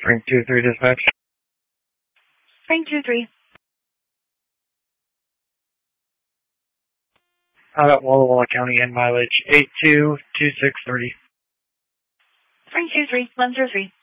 Frank 2-3 dispatch. Frank 2-3. Out at Walla Walla County and mileage 822630. Frank 2-3, 103.